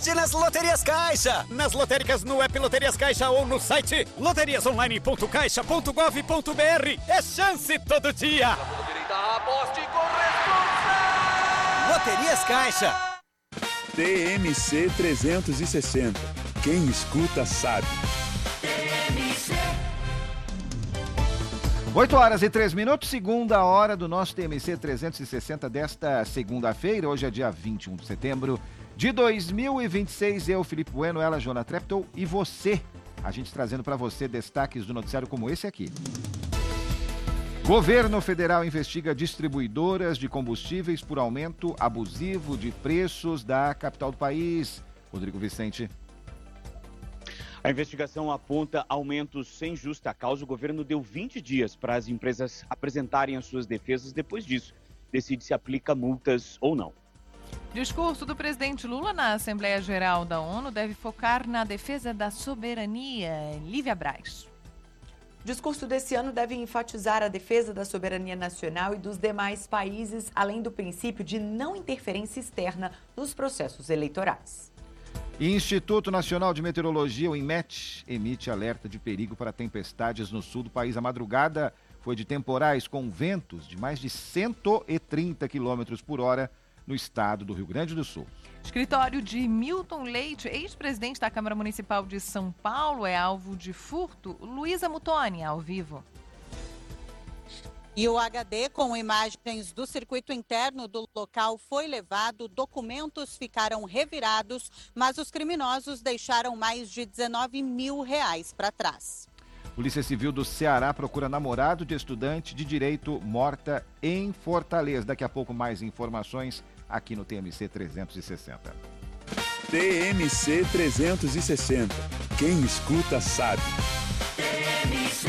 Aposte nas Loterias Caixa. Nas lotéricas no app Loterias Caixa ou no site loteriasonline.caixa.gov.br. É chance todo dia. Aposte com responsa. Loterias Caixa. TMC 360. Quem escuta sabe. 8h03, segunda hora do nosso TMC 360 desta segunda-feira. Hoje é dia 21 de setembro de 2026. Eu, Felipe Bueno, ela, Joana Treptow e você. A gente trazendo para você destaques do noticiário como esse aqui. Governo federal investiga distribuidoras de combustíveis por aumento abusivo de preços da capital do país. Rodrigo Vicente. A investigação aponta aumentos sem justa causa. O governo deu 20 dias para as empresas apresentarem as suas defesas. Depois disso, decide se aplica multas ou não. Discurso do presidente Lula na Assembleia Geral da ONU deve focar na defesa da soberania. Lívia Braz. O discurso desse ano deve enfatizar a defesa da soberania nacional e dos demais países, além do princípio de não interferência externa nos processos eleitorais. Instituto Nacional de Meteorologia, o INMET, emite alerta de perigo para tempestades no sul do país. A madrugada foi de temporais com ventos de mais de 130 km por hora no estado do Rio Grande do Sul. Escritório de Milton Leite, ex-presidente da Câmara Municipal de São Paulo, é alvo de furto. Luísa Mutoni, ao vivo. E o HD com imagens do circuito interno do local foi levado, documentos ficaram revirados, mas os criminosos deixaram mais de R$19 mil para trás. Polícia Civil do Ceará procura namorado de estudante de direito morta em Fortaleza. Daqui a pouco mais informações aqui no TMC 360. TMC 360. Quem escuta sabe. TMC.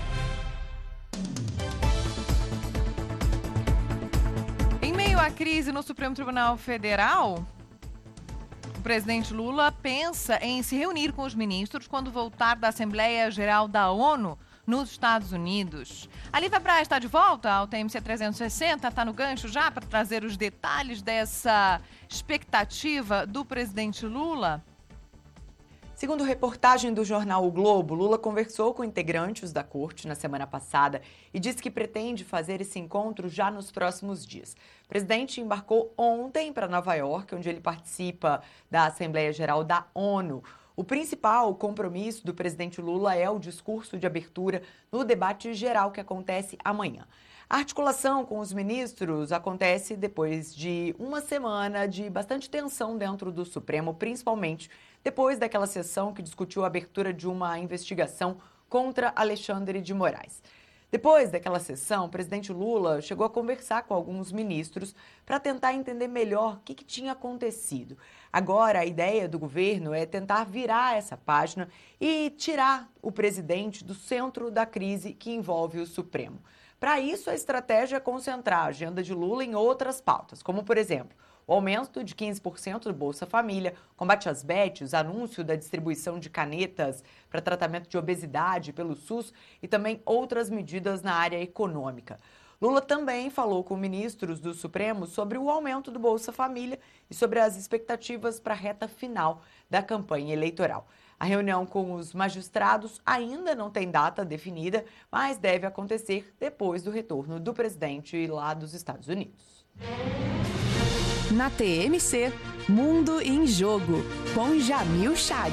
A crise no Supremo Tribunal Federal, o presidente Lula pensa em se reunir com os ministros quando voltar da Assembleia Geral da ONU nos Estados Unidos. A Lívia Braz está de volta ao TMC 360, está no gancho já para trazer os detalhes dessa expectativa do presidente Lula. Segundo reportagem do jornal O Globo, Lula conversou com integrantes da corte na semana passada e disse que pretende fazer esse encontro já nos próximos dias. O presidente embarcou ontem para Nova York, onde ele participa da Assembleia Geral da ONU. O principal compromisso do presidente Lula é o discurso de abertura no debate geral que acontece amanhã. A articulação com os ministros acontece depois de uma semana de bastante tensão dentro do Supremo, principalmente depois daquela sessão que discutiu a abertura de uma investigação contra Alexandre de Moraes. Depois daquela sessão, o presidente Lula chegou a conversar com alguns ministros para tentar entender melhor o que tinha acontecido. Agora, a ideia do governo é tentar virar essa página e tirar o presidente do centro da crise que envolve o Supremo. Para isso, a estratégia é concentrar a agenda de Lula em outras pautas, como, por exemplo, o aumento de 15% do Bolsa Família, combate às bets, anúncio da distribuição de canetas para tratamento de obesidade pelo SUS e também outras medidas na área econômica. Lula também falou com ministros do Supremo sobre o aumento do Bolsa Família e sobre as expectativas para a reta final da campanha eleitoral. A reunião com os magistrados ainda não tem data definida, mas deve acontecer depois do retorno do presidente lá dos Estados Unidos. Na TMC, Mundo em Jogo, com Jamil Chad.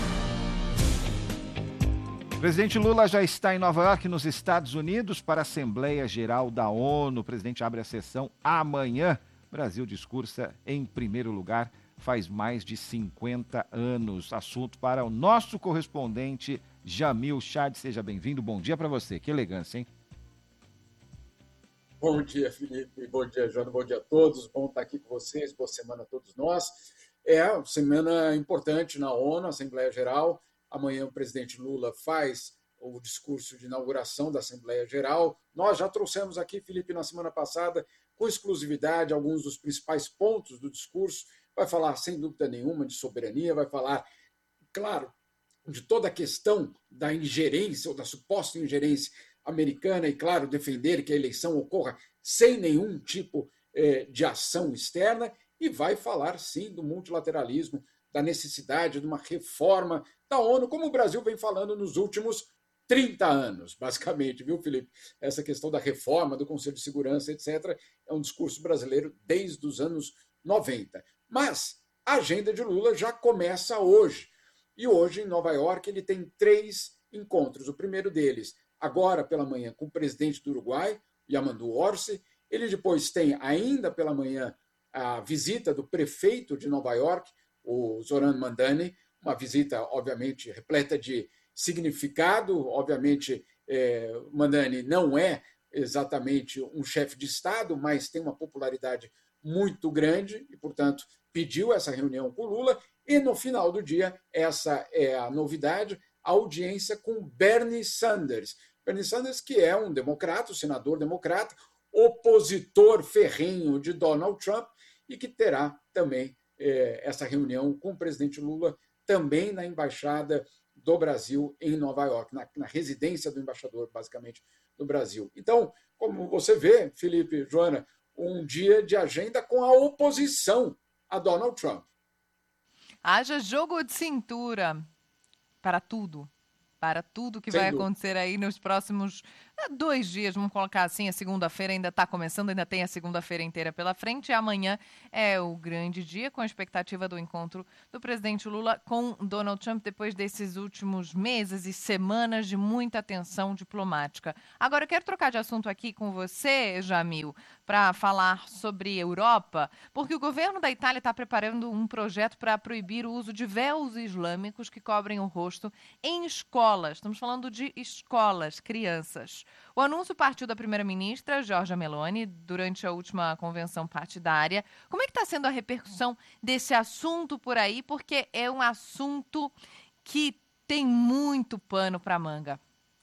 O presidente Lula já está em Nova York, nos Estados Unidos, para a Assembleia Geral da ONU. O presidente abre a sessão amanhã. O Brasil discursa em primeiro lugar faz mais de 50 anos. Assunto para o nosso correspondente Jamil Chad. Seja bem-vindo. Bom dia para você. Que elegância, hein? Bom dia, Felipe. Bom dia, Joana. Bom dia a todos. Bom estar aqui com vocês. Boa semana a todos nós. É uma semana importante na ONU, Assembleia Geral. Amanhã o presidente Lula faz o discurso de inauguração da Assembleia Geral. Nós já trouxemos aqui, Felipe, na semana passada, com exclusividade, alguns dos principais pontos do discurso. Vai falar, sem dúvida nenhuma, de soberania, vai falar, claro, de toda a questão da ingerência ou da suposta ingerência americana e, claro, defender que a eleição ocorra sem nenhum tipo de ação externa e vai falar, sim, do multilateralismo, da necessidade de uma reforma da ONU, como o Brasil vem falando nos últimos 30 anos, basicamente, viu, Felipe? Essa questão da reforma do Conselho de Segurança, etc., é um discurso brasileiro desde os anos 90. Mas a agenda de Lula já começa hoje. E hoje, em Nova York, ele tem 3 encontros. O primeiro deles, agora pela manhã, com o presidente do Uruguai, Yamandu Orsi. Ele depois tem, ainda pela manhã, a visita do prefeito de Nova York, o Zoran Mandani, uma visita, obviamente, repleta de significado. Obviamente, Mandani não é exatamente um chefe de Estado, mas tem uma popularidade muito grande e, portanto, pediu essa reunião com Lula. E, no final do dia, essa é a novidade, a audiência com Bernie Sanders. Bernie Sanders, que é um democrata, um senador democrata, opositor ferrenho de Donald Trump, e que terá também essa reunião com o presidente Lula, também na Embaixada do Brasil em Nova York, na residência do embaixador, basicamente, do Brasil. Então, como você vê, Felipe, Joana, um dia de agenda com a oposição a Donald Trump. Haja jogo de cintura para tudo que vai acontecer aí nos próximos 2 dias, vamos colocar assim. A segunda-feira ainda está começando, ainda tem a segunda-feira inteira pela frente, e amanhã é o grande dia, com a expectativa do encontro do presidente Lula com Donald Trump, depois desses últimos meses e semanas de muita tensão diplomática. Agora, eu quero trocar de assunto aqui com você, Jamil, para falar sobre Europa, porque o governo da Itália está preparando um projeto para proibir o uso de véus islâmicos que cobrem o rosto em escolas. Estamos falando de escolas, crianças. O anúncio partiu da primeira-ministra, Giorgia Meloni, durante a última convenção partidária. Como é que está sendo a repercussão desse assunto por aí? Porque é um assunto que tem muito pano para manga.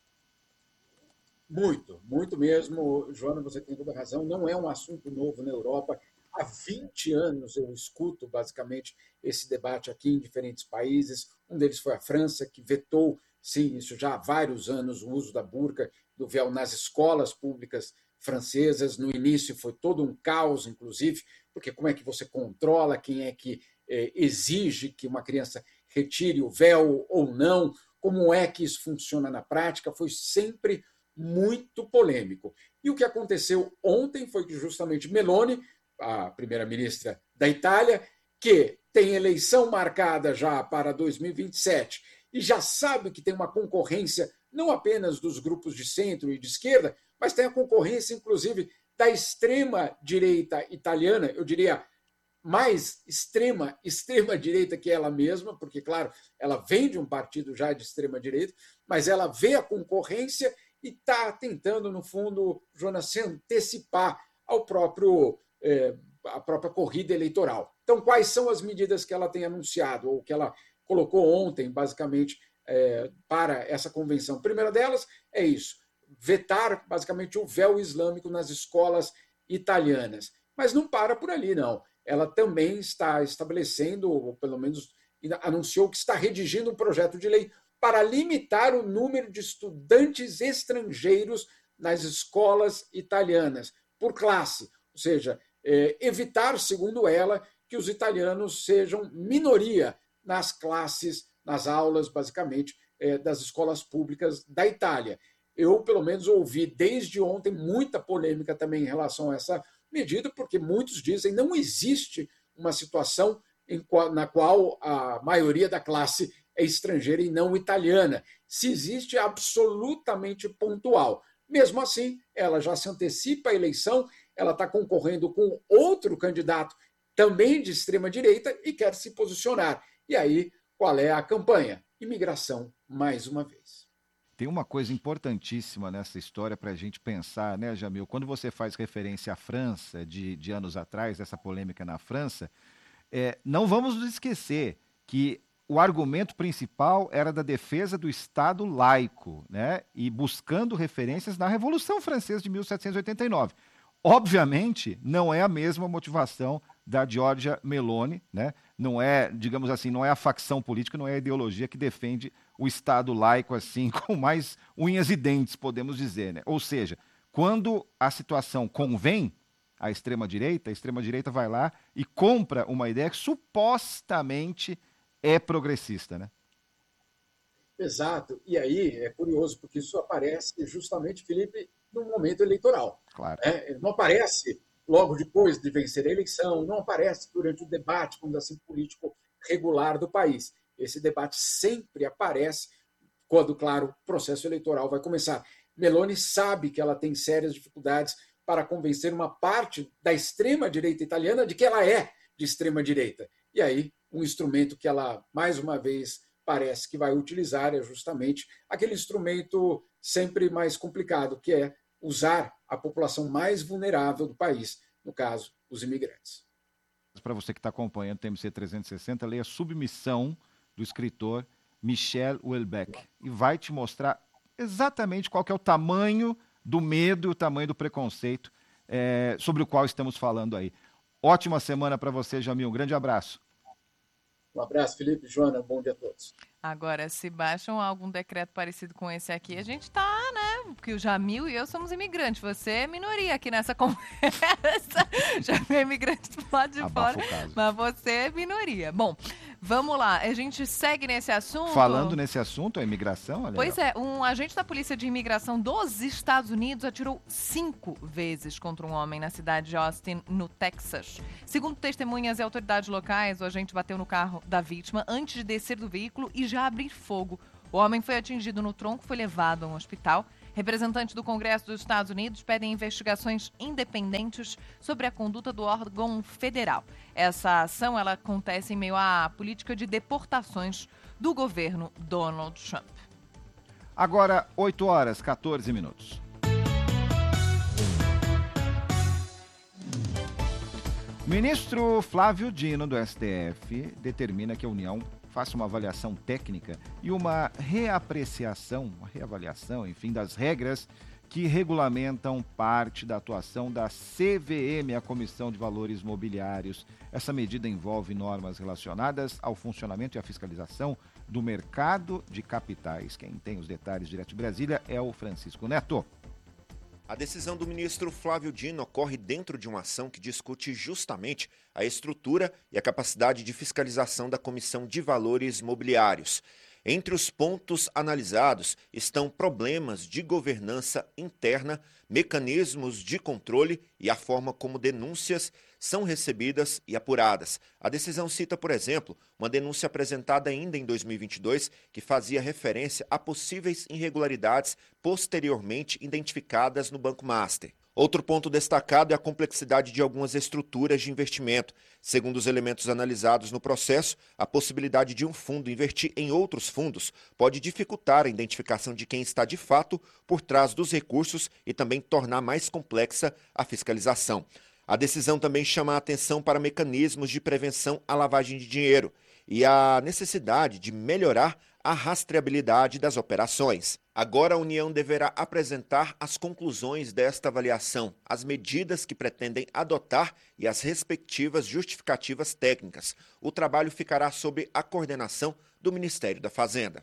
Muito mesmo, Joana, você tem toda a razão. Não é um assunto novo na Europa. Há 20 anos eu escuto, basicamente, esse debate aqui em diferentes países. Um deles foi a França, que vetou, sim, isso já há vários anos, o uso da burca, do véu nas escolas públicas francesas. No início foi todo um caos, inclusive, porque como é que você controla, quem é que exige que uma criança retire o véu ou não, como é que isso funciona na prática, foi sempre muito polêmico. E o que aconteceu ontem foi que justamente Meloni, a primeira-ministra da Itália, que tem eleição marcada já para 2027 e já sabe que tem uma concorrência não apenas dos grupos de centro e de esquerda, mas tem a concorrência, inclusive, da extrema-direita italiana, eu diria mais extrema-direita que ela mesma, porque, claro, ela vem de um partido já de extrema-direita, mas ela vê a concorrência e está tentando, no fundo, Jonas, se antecipar à própria corrida eleitoral. Então, quais são as medidas que ela tem anunciado, ou que ela colocou ontem, basicamente, para essa convenção? A primeira delas é isso, vetar, basicamente, o véu islâmico nas escolas italianas. Mas não para por ali, não. Ela também está estabelecendo, ou pelo menos anunciou que está redigindo um projeto de lei para limitar o número de estudantes estrangeiros nas escolas italianas, por classe. Ou seja, evitar, segundo ela, que os italianos sejam minoria nas classes, nas aulas, basicamente, das escolas públicas da Itália. Eu, pelo menos, ouvi desde ontem muita polêmica também em relação a essa medida, porque muitos dizem que não existe uma situação na qual a maioria da classe é estrangeira e não italiana. Se existe, é absolutamente pontual. Mesmo assim, ela já se antecipa à eleição, ela está concorrendo com outro candidato também de extrema-direita e quer se posicionar. E aí, qual é a campanha? Imigração, mais uma vez. Tem uma coisa importantíssima nessa história para a gente pensar, né, Jamil? Quando você faz referência à França, de anos atrás, essa polêmica na França, não vamos nos esquecer que o argumento principal era da defesa do Estado laico, né? E buscando referências na Revolução Francesa de 1789. Obviamente, não é a mesma motivação da Giorgia Meloni, né? Não é, digamos assim, não é a facção política, não é a ideologia que defende o Estado laico assim, com mais unhas e dentes, podemos dizer, né? Ou seja, quando a situação convém à a extrema-direita vai lá e compra uma ideia que supostamente é progressista, né? Exato. E aí é curioso, porque isso aparece justamente, Felipe, no momento eleitoral. Claro. Não aparece logo depois de vencer a eleição, não aparece durante o debate, vamos dizer assim, político regular do país. Esse debate sempre aparece quando, claro, o processo eleitoral vai começar. Meloni sabe que ela tem sérias dificuldades para convencer uma parte da extrema-direita italiana de que ela é de extrema-direita. E aí, um instrumento que ela, mais uma vez, parece que vai utilizar é justamente aquele instrumento sempre mais complicado, que é usar a população mais vulnerável do país, no caso, os imigrantes. Para você que está acompanhando o TMC 360, leia Submissão, do escritor Michel Houellebecq, e vai te mostrar exatamente qual que é o tamanho do medo e o tamanho do preconceito sobre o qual estamos falando aí. Ótima semana para você, Jamil. Um grande abraço. Um abraço, Felipe, Joana, bom dia a todos. Agora, se baixam algum decreto parecido com esse aqui, a gente tá, né? Porque o Jamil e eu somos imigrantes. Você é minoria aqui nessa conversa. Jamil é imigrante do lado de fora, mas você é minoria. Bom, vamos lá. A gente segue nesse assunto. Falando nesse assunto, a imigração, olha. Pois é, um agente da Polícia de Imigração dos Estados Unidos atirou 5 vezes contra um homem na cidade de Austin, no Texas. Segundo testemunhas e autoridades locais, o agente bateu no carro da vítima antes de descer do veículo e já abrir fogo. O homem foi atingido no tronco e foi levado a um hospital. Representantes do Congresso dos Estados Unidos pedem investigações independentes sobre a conduta do órgão federal. Essa ação ela acontece em meio à política de deportações do governo Donald Trump. Agora, 8h14. O ministro Flávio Dino, do STF, determina que a União faça uma avaliação técnica e uma reavaliação, enfim, das regras que regulamentam parte da atuação da CVM, a Comissão de Valores Mobiliários. Essa medida envolve normas relacionadas ao funcionamento e à fiscalização do mercado de capitais. Quem tem os detalhes direto de Brasília é o Francisco Neto. A decisão do ministro Flávio Dino ocorre dentro de uma ação que discute justamente a estrutura e a capacidade de fiscalização da Comissão de Valores Mobiliários. Entre os pontos analisados estão problemas de governança interna, mecanismos de controle e a forma como denúncias são recebidas e apuradas. A decisão cita, por exemplo, uma denúncia apresentada ainda em 2022 que fazia referência a possíveis irregularidades posteriormente identificadas no Banco Master. Outro ponto destacado é a complexidade de algumas estruturas de investimento. Segundo os elementos analisados no processo, a possibilidade de um fundo investir em outros fundos pode dificultar a identificação de quem está de fato por trás dos recursos e também tornar mais complexa a fiscalização. A decisão também chama a atenção para mecanismos de prevenção à lavagem de dinheiro e a necessidade de melhorar a rastreabilidade das operações. Agora a União deverá apresentar as conclusões desta avaliação, as medidas que pretendem adotar e as respectivas justificativas técnicas. O trabalho ficará sob a coordenação do Ministério da Fazenda.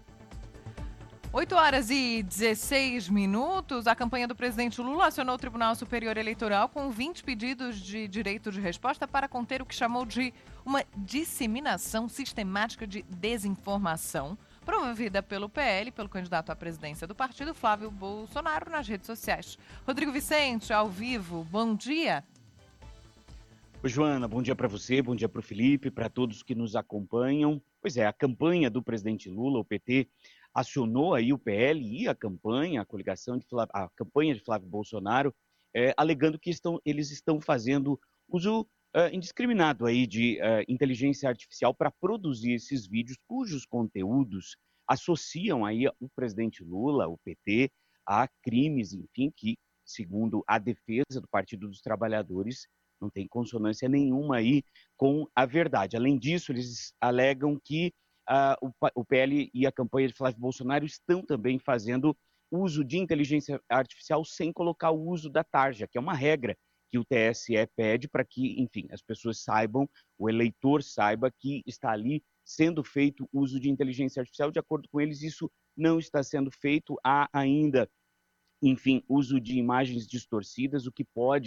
8h16. A campanha do presidente Lula acionou o Tribunal Superior Eleitoral com 20 pedidos de direito de resposta para conter o que chamou de uma disseminação sistemática de desinformação promovida pelo PL, pelo candidato à presidência do partido, Flávio Bolsonaro, nas redes sociais. Rodrigo Vicente, ao vivo, bom dia. Oi, Joana, bom dia para você, bom dia para o Felipe, para todos que nos acompanham. Pois é, a campanha do presidente Lula, o PT, acionou aí o PL e a campanha de Flávio Bolsonaro, alegando que eles estão fazendo uso indiscriminado aí de inteligência artificial para produzir esses vídeos cujos conteúdos associam aí o presidente Lula, o PT, a crimes, enfim, que, segundo a defesa do Partido dos Trabalhadores, não tem consonância nenhuma aí com a verdade. Além disso, eles alegam que o PL e a campanha de Flávio Bolsonaro estão também fazendo uso de inteligência artificial sem colocar o uso da tarja, que é uma regra que o TSE pede para que, enfim, as pessoas saibam, o eleitor saiba que está ali sendo feito uso de inteligência artificial. De acordo com eles, isso não está sendo feito. Há ainda, enfim, uso de imagens distorcidas, o que pode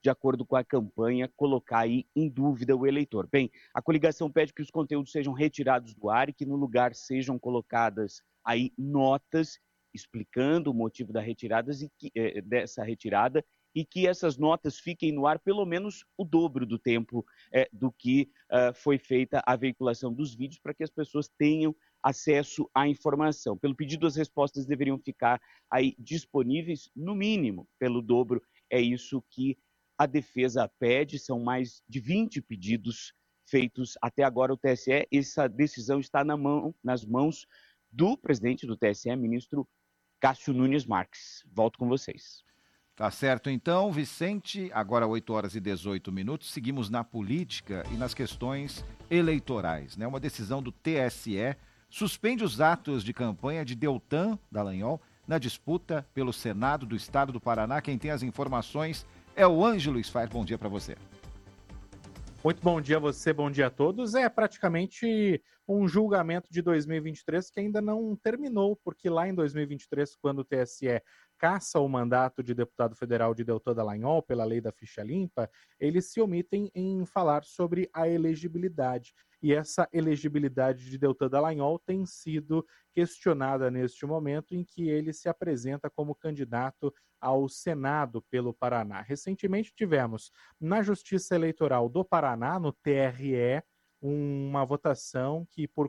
de acordo com a campanha, colocar aí em dúvida o eleitor. Bem, a coligação pede que os conteúdos sejam retirados do ar e que no lugar sejam colocadas aí notas explicando o motivo da retirada dessa retirada e que essas notas fiquem no ar pelo menos o dobro do tempo do que foi feita a veiculação dos vídeos para que as pessoas tenham acesso à informação. Pelo pedido, as respostas deveriam ficar aí disponíveis no mínimo pelo dobro. É isso que a defesa pede, são mais de 20 pedidos feitos até agora ao TSE. Essa decisão está nas mãos do presidente do TSE, ministro Cássio Nunes Marques. Volto com vocês. Tá certo, então, Vicente. Agora 8h18. Seguimos na política e nas questões eleitorais, né? Uma decisão do TSE suspende os atos de campanha de Deltan Dallagnol na disputa pelo Senado do Estado do Paraná. Quem tem as informações é o Ângelo Sfar. Bom dia para você. Muito bom dia a você, bom dia a todos. É praticamente um julgamento de 2023 que ainda não terminou, porque lá em 2023, quando o TSE caça o mandato de deputado federal de Deltan Dallagnol pela lei da ficha limpa, eles se omitem em falar sobre a elegibilidade. E essa elegibilidade de Deltan Dallagnol tem sido questionada neste momento em que ele se apresenta como candidato ao Senado pelo Paraná. Recentemente tivemos na Justiça Eleitoral do Paraná, no TRE, uma votação que, por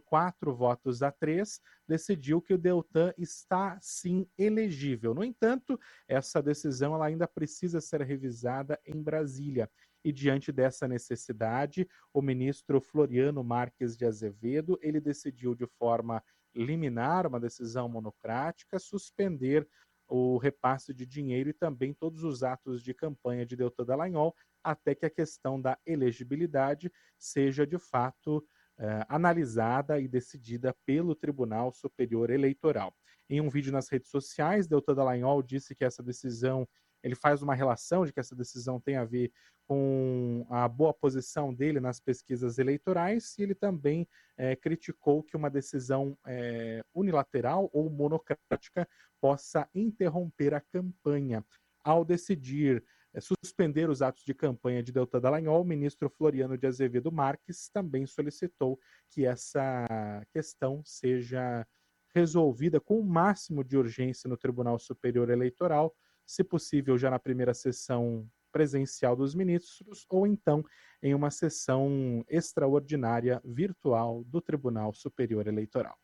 4-3, decidiu que o Deltan está, sim, elegível. No entanto, essa decisão ela ainda precisa ser revisada em Brasília. E, diante dessa necessidade, o ministro Floriano Marques de Azevedo, ele decidiu de forma liminar, uma decisão monocrática, suspender o repasse de dinheiro e também todos os atos de campanha de Deltan Dallagnol, até que a questão da elegibilidade seja de fato analisada e decidida pelo Tribunal Superior Eleitoral. Em um vídeo nas redes sociais, Deltan Dallagnol disse que essa decisão, ele faz uma relação de que essa decisão tem a ver com a boa posição dele nas pesquisas eleitorais, e ele também criticou que uma decisão unilateral ou monocrática possa interromper a campanha. Ao decidir suspender os atos de campanha de Deltan Dallagnol, o ministro Floriano de Azevedo Marques também solicitou que essa questão seja resolvida com o máximo de urgência no Tribunal Superior Eleitoral, se possível já na primeira sessão presencial dos ministros ou então em uma sessão extraordinária virtual do Tribunal Superior Eleitoral.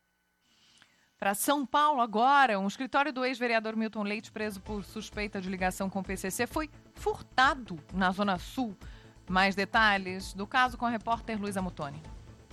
Para São Paulo agora, um escritório do ex-vereador Milton Leite, preso por suspeita de ligação com o PCC, foi furtado na Zona Sul. Mais detalhes do caso com a repórter Luísa Mutoni.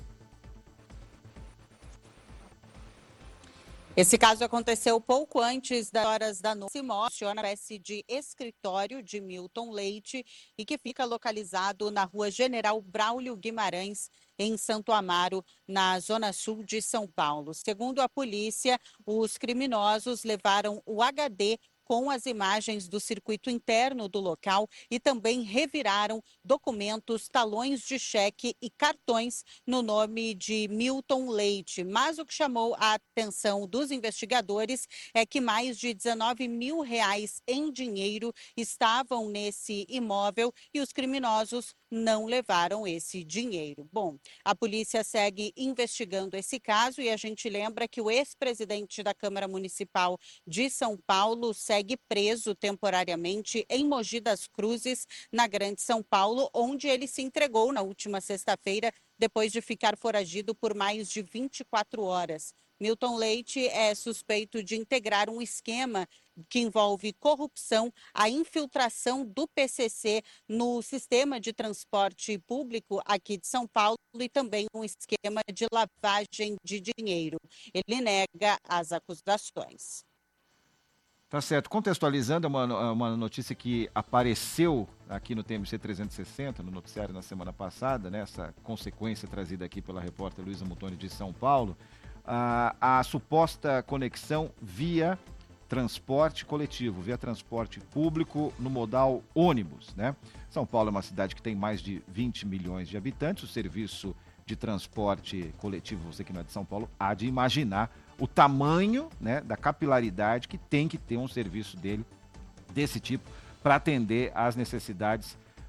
Esse caso aconteceu pouco antes das horas da noite. Se mostra uma espécie de escritório de Milton Leite e que fica localizado na rua General Braulio Guimarães, em Santo Amaro, na zona sul de São Paulo. Segundo a polícia, os criminosos levaram o HD com as imagens do circuito interno do local e também reviraram documentos, talões de cheque e cartões no nome de Milton Leite. Mas o que chamou a atenção dos investigadores é que mais de R$19 mil em dinheiro estavam nesse imóvel e os criminosos não levaram esse dinheiro. Bom, a polícia segue investigando esse caso e a gente lembra que o ex-presidente da Câmara Municipal de São Paulo segue preso temporariamente em Mogi das Cruzes, na Grande São Paulo, onde ele se entregou na última sexta-feira, depois de ficar foragido por mais de 24 horas. Milton Leite é suspeito de integrar um esquema que envolve corrupção, a infiltração do PCC no sistema de transporte público aqui de São Paulo e também um esquema de lavagem de dinheiro. Ele nega as acusações. Tá certo. Contextualizando, é uma notícia que apareceu aqui no TMC 360, no noticiário na semana passada, né? Essa consequência trazida aqui pela repórter Luísa Mutoni de São Paulo, a suposta conexão via transporte coletivo, via transporte público no modal ônibus, né? São Paulo é uma cidade que tem mais de 20 milhões de habitantes, o serviço de transporte coletivo, você que não é de São Paulo, há de imaginar o tamanho, né, da capilaridade que tem que ter um serviço desse tipo para atender às necessidades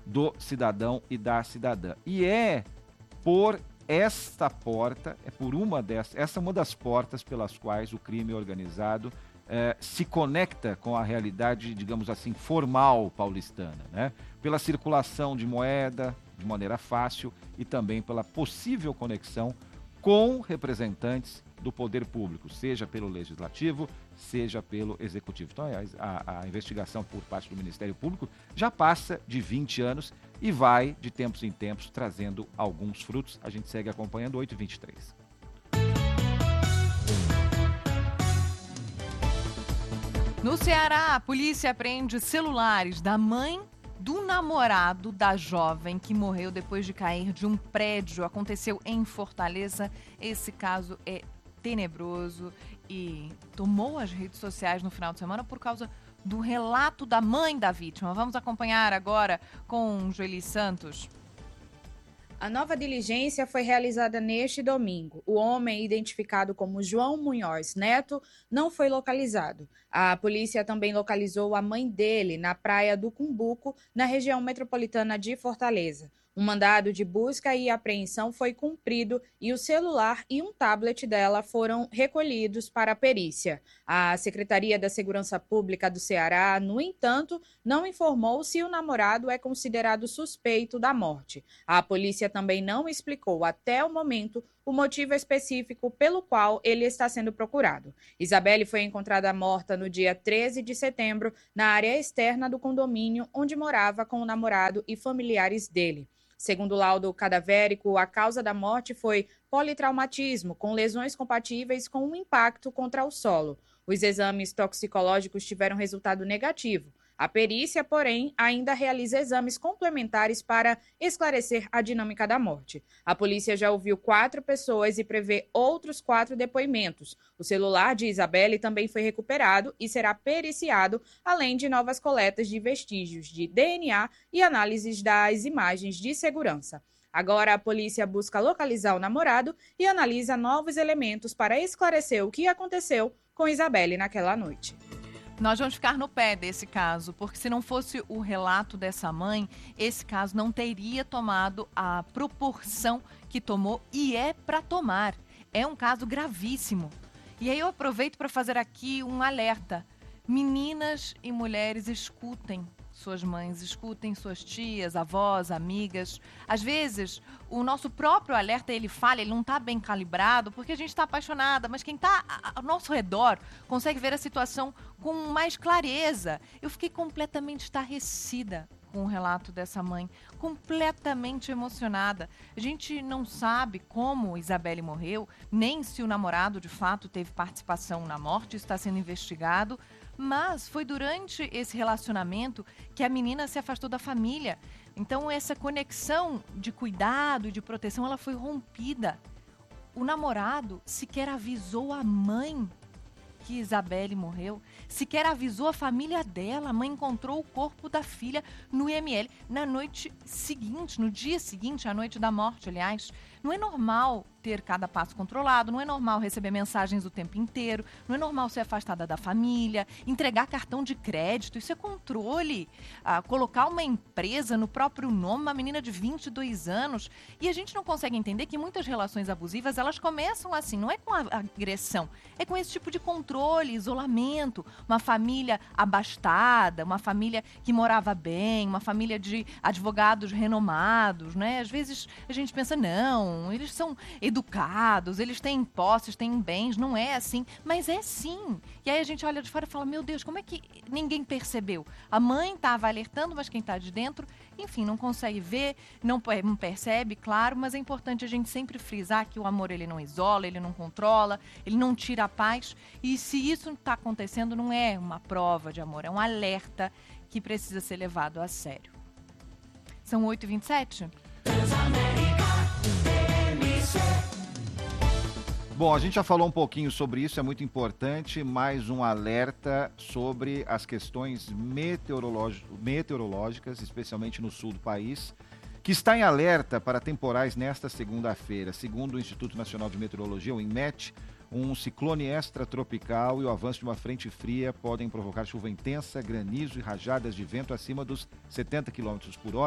do cidadão e da cidadã. E é por esta porta, essa é uma das portas pelas quais o crime organizado se conecta com a realidade, digamos assim, formal paulistana, né? Pela circulação de moeda de maneira fácil e também pela possível conexão com representantes do poder público, seja pelo legislativo, seja pelo executivo. Então, a investigação por parte do Ministério Público já passa de 20 anos e vai, de tempos em tempos, trazendo alguns frutos. A gente segue acompanhando 8h23. No Ceará, a polícia apreende celulares da mãe do namorado da jovem que morreu depois de cair de um prédio. Aconteceu em Fortaleza. Esse caso é tenebroso e tomou as redes sociais no final de semana por causa do relato da mãe da vítima. Vamos acompanhar agora com Joeli Santos. A nova diligência foi realizada neste domingo. O homem, identificado como João Munhoz Neto, não foi localizado. A polícia também localizou a mãe dele na praia do Cumbuco, na região metropolitana de Fortaleza. Um mandado de busca e apreensão foi cumprido e o celular e um tablet dela foram recolhidos para a perícia. A Secretaria da Segurança Pública do Ceará, no entanto, não informou se o namorado é considerado suspeito da morte. A polícia também não explicou até o momento o motivo específico pelo qual ele está sendo procurado. Isabelle foi encontrada morta no dia 13 de setembro na área externa do condomínio onde morava com o namorado e familiares dele. Segundo o laudo cadavérico, a causa da morte foi politraumatismo, com lesões compatíveis com um impacto contra o solo. Os exames toxicológicos tiveram resultado negativo. A perícia, porém, ainda realiza exames complementares para esclarecer a dinâmica da morte. A polícia já ouviu 4 pessoas e prevê outros 4 depoimentos. O celular de Isabelle também foi recuperado e será periciado, além de novas coletas de vestígios de DNA e análises das imagens de segurança. Agora, a polícia busca localizar o namorado e analisa novos elementos para esclarecer o que aconteceu com Isabelle naquela noite. Nós vamos ficar no pé desse caso, porque se não fosse o relato dessa mãe, esse caso não teria tomado a proporção que tomou e é para tomar. É um caso gravíssimo. E aí eu aproveito para fazer aqui um alerta. Meninas e mulheres, escutem suas mães, escutem suas tias, avós, amigas. Às vezes, o nosso próprio alerta, ele falha, ele não está bem calibrado, porque a gente está apaixonada, mas quem está ao nosso redor consegue ver a situação com mais clareza. Eu fiquei completamente estarrecida com o relato dessa mãe, completamente emocionada. A gente não sabe como Isabelle morreu, nem se o namorado de fato teve participação na morte, está sendo investigado, mas foi durante esse relacionamento que a menina se afastou da família. Então essa conexão de cuidado e de proteção, ela foi rompida. O namorado sequer avisou a mãe que Isabelle morreu, sequer avisou a família dela. A mãe encontrou o corpo da filha no IML na noite seguinte, no dia seguinte, à noite da morte, aliás. Não é normal ter cada passo controlado, não é normal receber mensagens o tempo inteiro, não é normal ser afastada da família, entregar cartão de crédito, isso é controle. Colocar uma empresa no próprio nome, uma menina de 22 anos. E a gente não consegue entender que muitas relações abusivas, elas começam assim, não é com a agressão, é com esse tipo de controle, isolamento. Uma família abastada, uma família que morava bem, uma família de advogados renomados, né? Às vezes a gente pensa, não, eles são educados, eles têm posses, têm bens, não é assim, mas é sim. E aí a gente olha de fora e fala, meu Deus, como é que ninguém percebeu? A mãe estava alertando, mas quem está de dentro, enfim, não consegue ver, não percebe, claro, mas é importante a gente sempre frisar que o amor, ele não isola, ele não controla, ele não tira a paz, e se isso está acontecendo, não é uma prova de amor, é um alerta que precisa ser levado a sério. São 8h27? Bom, a gente já falou um pouquinho sobre isso, é muito importante, mais um alerta sobre as questões meteorológicas, especialmente no sul do país, que está em alerta para temporais nesta segunda-feira. Segundo o Instituto Nacional de Meteorologia, o INMET, um ciclone extratropical e o avanço de uma frente fria podem provocar chuva intensa, granizo e rajadas de vento acima dos 70 km por hora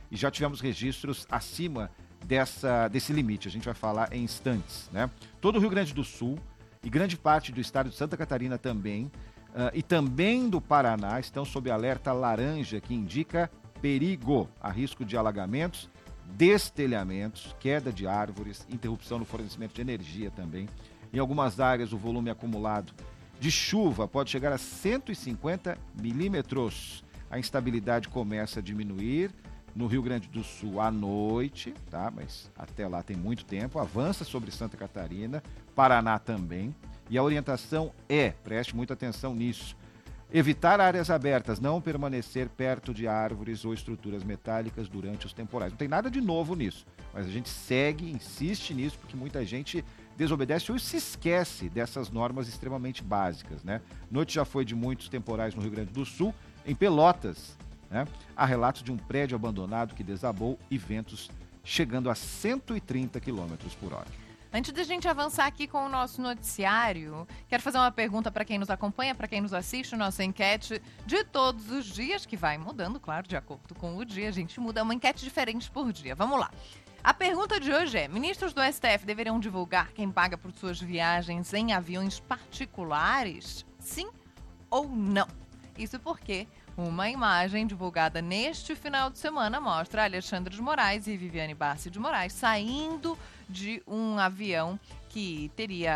e já tivemos registros acima desse limite. A gente vai falar em instantes, né? Todo o Rio Grande do Sul e grande parte do estado de Santa Catarina também, e também do Paraná, estão sob alerta laranja, que indica perigo a risco de alagamentos, destelhamentos, queda de árvores, interrupção no fornecimento de energia também. Em algumas áreas, o volume acumulado de chuva pode chegar a 150 milímetros. A instabilidade começa a diminuir no Rio Grande do Sul à noite, tá? Mas até lá tem muito tempo. Avança sobre Santa Catarina, Paraná também. E a orientação preste muita atenção nisso, evitar áreas abertas, não permanecer perto de árvores ou estruturas metálicas durante os temporais. Não tem nada de novo nisso, mas a gente segue, insiste nisso, porque muita gente desobedece ou se esquece dessas normas extremamente básicas, né? Noite já foi de muitos temporais no Rio Grande do Sul. Em Pelotas, né, há relatos de um prédio abandonado que desabou e ventos chegando a 130 km por hora. Antes de a gente avançar aqui com o nosso noticiário, quero fazer uma pergunta para quem nos acompanha, para quem nos assiste, nossa enquete de todos os dias, que vai mudando, claro, de acordo com o dia. A gente muda uma enquete diferente por dia. Vamos lá. A pergunta de hoje é: ministros do STF deveriam divulgar quem paga por suas viagens em aviões particulares? Sim ou não? Isso porque uma imagem divulgada neste final de semana mostra Alexandre de Moraes e Viviane Bassi de Moraes saindo de um avião que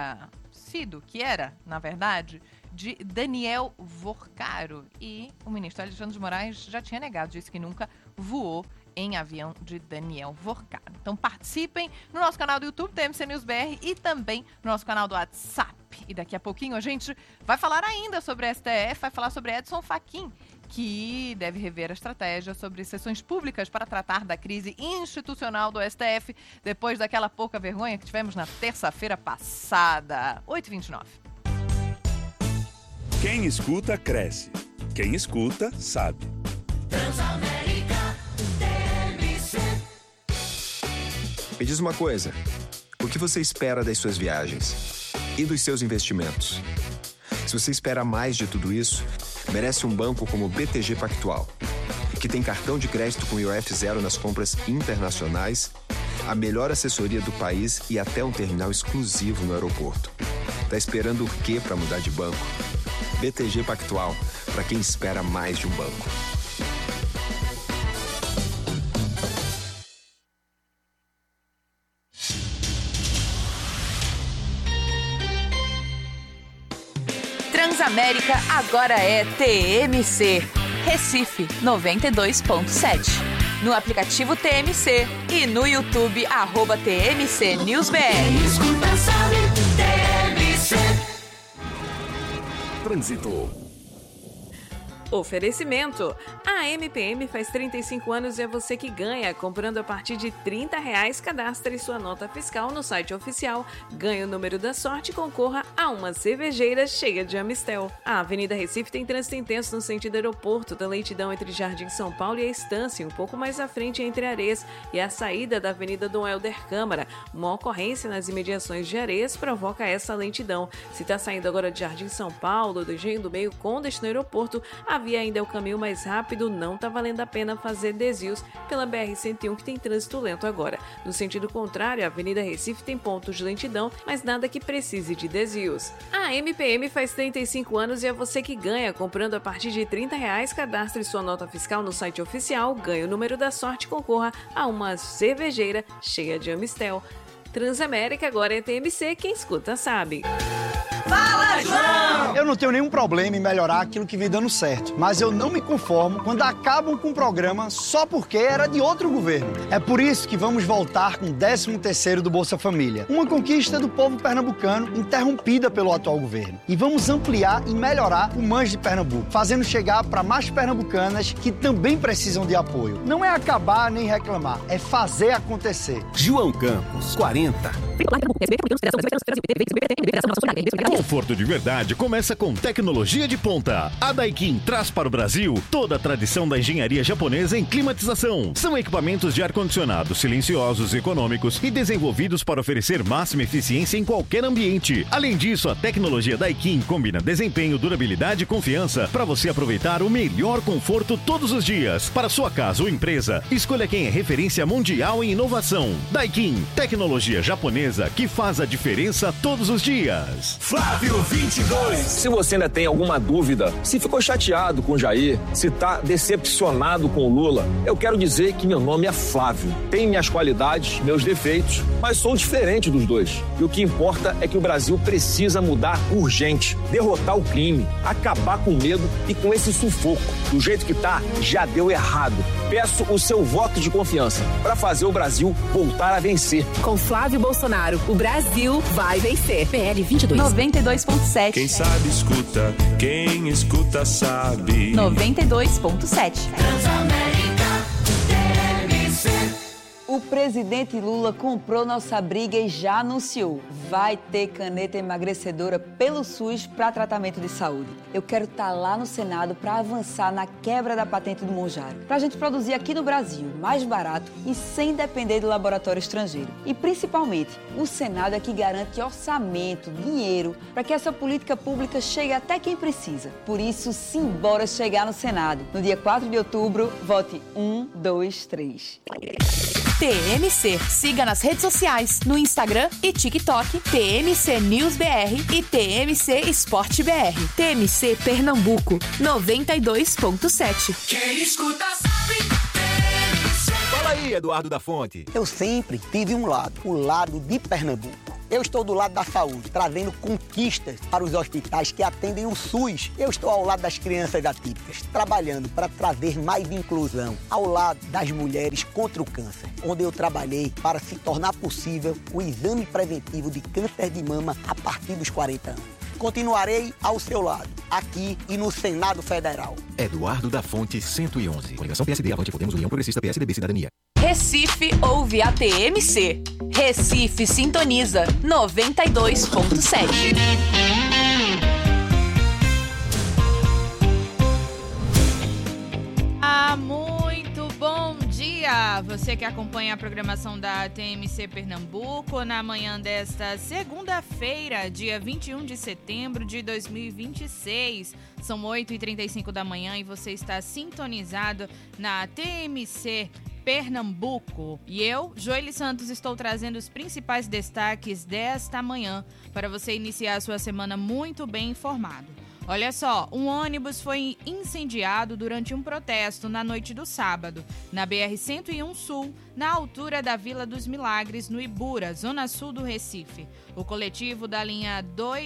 era, na verdade, de Daniel Vorcaro. E o ministro Alexandre de Moraes já tinha negado, disse que nunca voou em avião de Daniel Vorcaro. Então participem no nosso canal do YouTube, TMC News BR, e também no nosso canal do WhatsApp. E daqui a pouquinho a gente vai falar ainda sobre a STF, vai falar sobre Edson Fachin, que deve rever a estratégia sobre sessões públicas para tratar da crise institucional do STF, depois daquela pouca vergonha que tivemos na terça-feira passada. 8h29. Quem escuta, cresce. Quem escuta, sabe. Transamérica TMC. Me diz uma coisa, o que você espera das suas viagens e dos seus investimentos? Se você espera mais de tudo isso, merece um banco como o BTG Pactual, que tem cartão de crédito com IOF zero nas compras internacionais, a melhor assessoria do país e até um terminal exclusivo no aeroporto. Tá esperando o quê para mudar de banco? BTG Pactual, para quem espera mais de um banco. Transamérica agora é TMC. Recife 92.7. No aplicativo TMC e no YouTube @TMC News BR. Escuta, sabe, TMC. Trânsito. Oferecimento. A MPM faz 35 anos e é você que ganha. Comprando a partir de R$30, cadastre sua nota fiscal no site oficial, ganhe o número da sorte e concorra a uma cervejeira cheia de Amistel. A Avenida Recife tem trânsito intenso no sentido aeroporto, da lentidão entre Jardim São Paulo e a Estância, um pouco mais à frente entre Areias e a saída da Avenida Dom Helder Câmara. Uma ocorrência nas imediações de Areias provoca essa lentidão. Se está saindo agora de Jardim São Paulo, do Engenho do Meio com destino ao aeroporto, a via ainda é o caminho mais rápido, não está valendo a pena fazer desvios pela BR-101, que tem trânsito lento agora. No sentido contrário, a Avenida Recife tem pontos de lentidão, mas nada que precise de desvios. A MPM faz 35 anos e é você que ganha. Comprando a partir de R$30, cadastre sua nota fiscal no site oficial, ganhe o número da sorte e concorra a uma cervejeira cheia de Amistel. Transamérica agora é TMC, quem escuta sabe. Fala, João! Eu não tenho nenhum problema em melhorar aquilo que vem dando certo, mas eu não me conformo quando acabam com o programa só porque era de outro governo. É por isso que vamos voltar com o 13º do Bolsa Família, uma conquista do povo pernambucano interrompida pelo atual governo. E vamos ampliar e melhorar o Mães de Pernambuco, fazendo chegar para mais pernambucanas que também precisam de apoio. Não é acabar nem reclamar, é fazer acontecer. João Campos, 40. Conforto de verdade começa com tecnologia de ponta. A Daikin traz para o Brasil toda a tradição da engenharia japonesa em climatização. São equipamentos de ar-condicionado silenciosos, econômicos e desenvolvidos para oferecer máxima eficiência em qualquer ambiente. Além disso, a tecnologia Daikin combina desempenho, durabilidade e confiança para você aproveitar o melhor conforto todos os dias. Para sua casa ou empresa, escolha quem é referência mundial em inovação. Daikin, tecnologia japonesa que faz a diferença todos os dias. Flávio 22. Se você ainda tem alguma dúvida, se ficou chateado com o Jair, se está decepcionado com o Lula, eu quero dizer que meu nome é Flávio. Tenho minhas qualidades, meus defeitos, mas sou diferente dos dois. E o que importa é que o Brasil precisa mudar urgente, derrotar o crime, acabar com o medo e com esse sufoco. Do jeito que tá, já deu errado. Peço o seu voto de confiança para fazer o Brasil voltar a vencer. Com Flávio Bolsonaro, o Brasil vai vencer. PL 22. 92.7. Quem sabe escuta, quem escuta sabe. 92.7. O presidente Lula comprou nossa briga e já anunciou. Vai ter caneta emagrecedora pelo SUS para tratamento de saúde. Eu quero estar lá no Senado para avançar na quebra da patente do Monjaro. Para a gente produzir aqui no Brasil, mais barato e sem depender do laboratório estrangeiro. E principalmente, o Senado é que garante orçamento, dinheiro, para que essa política pública chegue até quem precisa. Por isso, simbora chegar no Senado. No dia 4 de outubro, vote 1, 2, 3. TMC. Siga nas redes sociais, no Instagram e TikTok, TMC News BR e TMC Esporte BR. TMC Pernambuco, 92.7. Quem escuta sabe. Fala aí, Eduardo da Fonte. Eu sempre tive um lado, o lado de Pernambuco. Eu estou do lado da saúde, trazendo conquistas para os hospitais que atendem o SUS. Eu estou ao lado das crianças atípicas, trabalhando para trazer mais inclusão, ao lado das mulheres contra o câncer, onde eu trabalhei para se tornar possível o exame preventivo de câncer de mama a partir dos 40 anos. Continuarei ao seu lado, aqui e no Senado Federal. Eduardo da Fonte, 111. Coligação PSD, Avante, Podemos, União Progressista, PSDB, Cidadania. Recife ouve a TMC. Recife sintoniza 92.7. Muito bom dia! Você que acompanha a programação da TMC Pernambuco na manhã desta segunda-feira, dia 21 de setembro de 2026. São 8h35 da manhã e você está sintonizado na TMC Pernambuco. E eu, Joely Santos, estou trazendo os principais destaques desta manhã para você iniciar a sua semana muito bem informado. Olha só, um ônibus foi incendiado durante um protesto na noite do sábado, na BR-101 Sul, na altura da Vila dos Milagres, no Ibura, zona sul do Recife. O coletivo da linha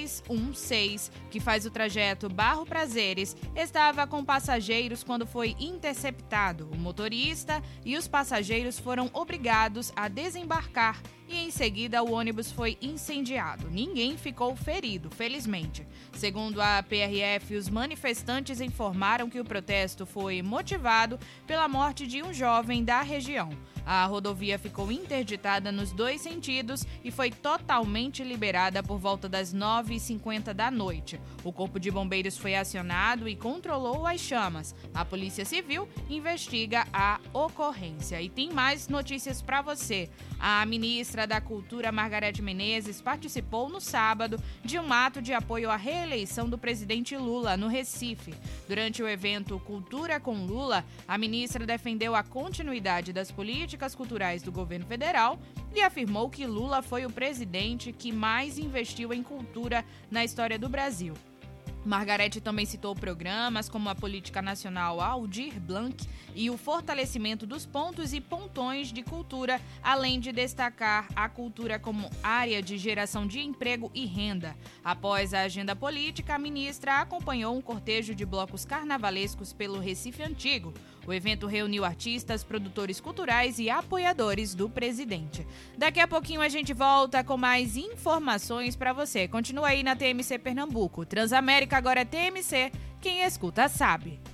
216, que faz o trajeto Barro Prazeres, estava com passageiros quando foi interceptado. O motorista e os passageiros foram obrigados a desembarcar e em seguida o ônibus foi incendiado. Ninguém ficou ferido, felizmente. Segundo a PRF, os manifestantes informaram que o protesto foi motivado pela morte de um jovem da região. A rodovia ficou interditada nos dois sentidos e foi totalmente liberada por volta das 9h50 da noite. O Corpo de Bombeiros foi acionado e controlou as chamas. A Polícia Civil investiga a ocorrência. E tem mais notícias para você. A ministra da Cultura, Margareth Menezes, participou no sábado de um ato de apoio à reeleição do presidente Lula no Recife. Durante o evento Cultura com Lula, a ministra defendeu a continuidade das políticas culturais do governo federal e afirmou que Lula foi o presidente que mais investiu em cultura na história do Brasil. Margareth também citou programas como a Política Nacional Aldir Blanc e o fortalecimento dos pontos e pontões de cultura, além de destacar a cultura como área de geração de emprego e renda. Após a agenda política, a ministra acompanhou um cortejo de blocos carnavalescos pelo Recife Antigo. O evento reuniu artistas, produtores culturais e apoiadores do presidente. Daqui a pouquinho a gente volta com mais informações para você. Continua aí na TMC Pernambuco. Transamérica agora é TMC. Quem escuta sabe.